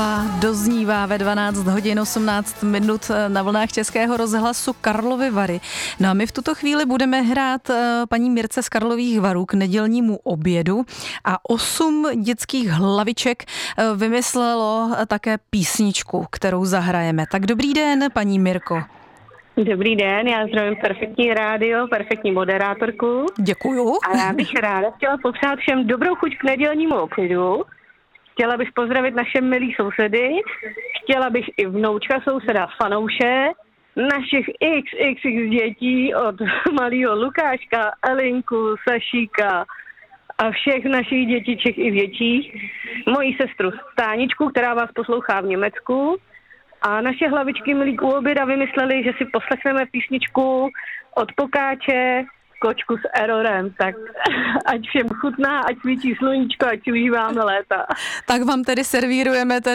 A doznívá ve 12 hodin 18 minut na vlnách Českého rozhlasu Karlovy Vary. No a my v tuto chvíli budeme hrát paní Mirce z Karlových Varů k nedělnímu obědu a 8 dětských hlaviček vymyslelo také písničku, kterou zahrajeme. Tak dobrý den, paní Mirko. Dobrý den, já zdravím Perfektní rádio, perfektní moderátorku. Děkuju. A já bych ráda chtěla popřát všem dobrou chuť k nedělnímu obědu. Chtěla bych pozdravit naše milí sousedy, chtěla bych i vnoučka souseda Fanouše, našich XX dětí od malého Lukáška, Elinku, Sašíka a všech našich dětiček i větších, moji sestru Stáničku, která vás poslouchá v Německu, a naše hlavičky milí u oběda vymysleli, že si poslechneme písničku od Pokáče, Kočku s errorem, tak ať všem chutná, ať svítí sluníčko, ať užíváme léta. Tak vám tedy servírujeme